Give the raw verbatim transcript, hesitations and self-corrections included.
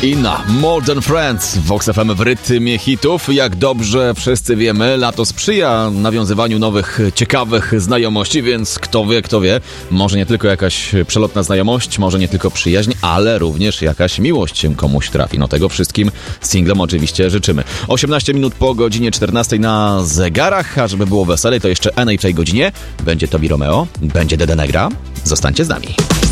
I na More Than Friends, Vox F M w rytmie hitów. Jak dobrze wszyscy wiemy, lato sprzyja nawiązywaniu nowych, ciekawych znajomości, więc kto wie, kto wie, może nie tylko jakaś przelotna znajomość, może nie tylko przyjaźń, ale również jakaś miłość się komuś trafi. No tego wszystkim singlom oczywiście życzymy. osiemnaście minut po godzinie czternastej na zegarach, a żeby było weselej, to jeszcze N A w tej godzinie. Będzie Tobi Romeo, będzie Dede Negra. Zostańcie z nami.